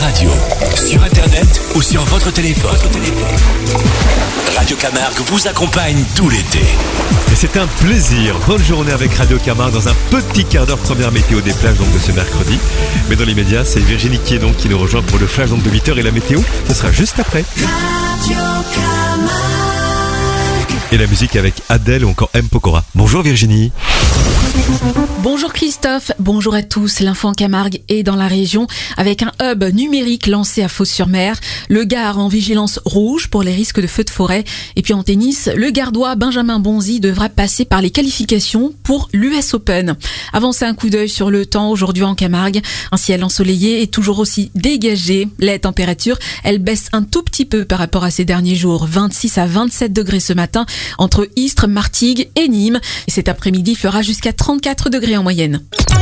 radio, sur internet ou sur votre téléphone. Radio Camargue vous accompagne tout l'été. Et c'est un plaisir. Bonne journée avec Radio Camargue dans un petit quart d'heure, première météo des plages donc de ce mercredi. Mais dans l'immédiat, c'est Virginie qui nous rejoint pour le flash donc de 8h et la météo, ce sera juste après. Radio Camargue. Et la musique avec Adèle ou encore M. Pokora. Bonjour Virginie. Bonjour Christophe, bonjour à tous. L'info en Camargue est dans la région avec un hub numérique lancé à Fos-sur-Mer. Le Gard en vigilance rouge pour les risques de feux de forêt. Et puis en tennis, le Gardois Benjamin Bonzi devra passer par les qualifications pour l'US Open. Avancez un coup d'œil sur le temps aujourd'hui en Camargue. Un ciel ensoleillé est toujours aussi dégagé. Les températures, elles baissent un tout petit peu par rapport à ces derniers jours. 26 à 27 degrés ce matin entre Istres, Martigues et Nîmes. Et cet après-midi fera jusqu'à 34 degrés en moyenne.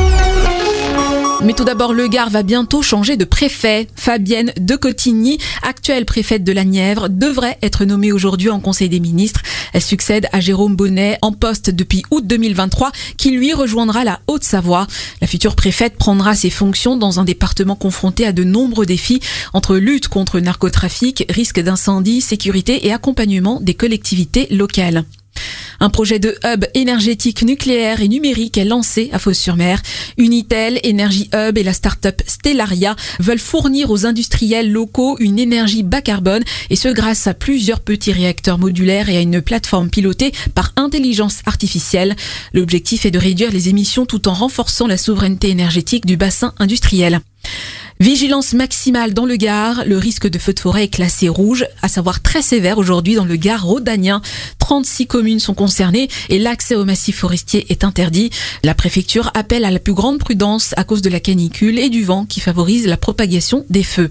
Mais tout d'abord, le Gard va bientôt changer de préfet. Fabienne de Cotigny, actuelle préfète de la Nièvre, devrait être nommée aujourd'hui en Conseil des ministres. Elle succède à Jérôme Bonnet, en poste depuis août 2023, qui lui rejoindra la Haute-Savoie. La future préfète prendra ses fonctions dans un département confronté à de nombreux défis entre lutte contre le narcotrafic, risque d'incendie, sécurité et accompagnement des collectivités locales. Un projet de hub énergétique nucléaire et numérique est lancé à Fos-sur-Mer. Unitel, Energy Hub et la start-up Stellaria veulent fournir aux industriels locaux une énergie bas carbone et ce grâce à plusieurs petits réacteurs modulaires et à une plateforme pilotée par intelligence artificielle. L'objectif est de réduire les émissions tout en renforçant la souveraineté énergétique du bassin industriel. Vigilance maximale dans le Gard, le risque de feu de forêt est classé rouge, à savoir très sévère aujourd'hui dans le Gard rhodanien. 36 communes sont concernées et l'accès au massif forestier est interdit. La préfecture appelle à la plus grande prudence à cause de la canicule et du vent qui favorise la propagation des feux.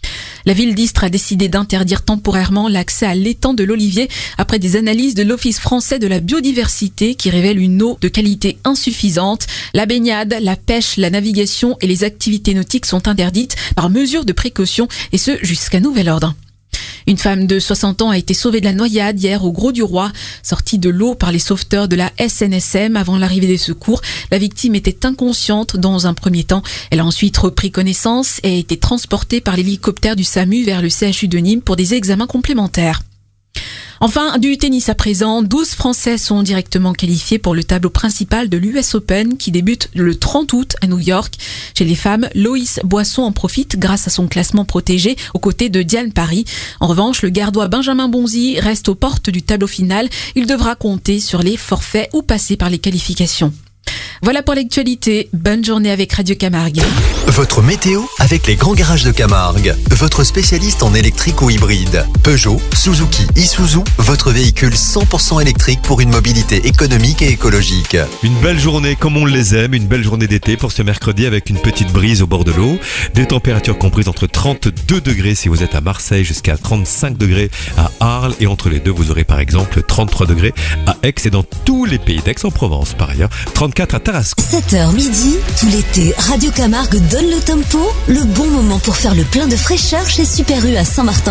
La ville d'Istres a décidé d'interdire temporairement l'accès à l'étang de l'Olivier après des analyses de l'Office français de la biodiversité qui révèlent une eau de qualité insuffisante. La baignade, la pêche, la navigation et les activités nautiques sont interdites par mesure de précaution et ce jusqu'à nouvel ordre. Une femme de 60 ans a été sauvée de la noyade hier au Grau-du-Roi. Sortie de l'eau par les sauveteurs de la SNSM avant l'arrivée des secours, la victime était inconsciente dans un premier temps. Elle a ensuite repris connaissance et a été transportée par l'hélicoptère du SAMU vers le CHU de Nîmes pour des examens complémentaires. Enfin, du tennis à présent, 12 Français sont directement qualifiés pour le tableau principal de l'US Open qui débute le 30 août à New York. Chez les femmes, Loïs Boisson en profite grâce à son classement protégé aux côtés de Diane Paris. En revanche, le Gardois Benjamin Bonzi reste aux portes du tableau final. Il devra compter sur les forfaits ou passer par les qualifications. Voilà pour l'actualité. Bonne journée avec Radio Camargue. Votre météo avec les grands garages de Camargue. Votre spécialiste en électrique ou hybride. Peugeot, Suzuki, Isuzu, votre véhicule 100% électrique pour une mobilité économique et écologique. Une belle journée comme on les aime, une belle journée d'été pour ce mercredi avec une petite brise au bord de l'eau. Des températures comprises entre 32 degrés si vous êtes à Marseille jusqu'à 35 degrés à Arles. Et entre les deux, vous aurez par exemple 33 degrés à Aix et dans tous les pays d'Aix-en-Provence par ailleurs. 34 à Tarascon. 7h midi, tout l'été, Radio Camargue donne le tempo, le bon moment pour faire le plein de fraîcheur chez Super U à Saint-Martin.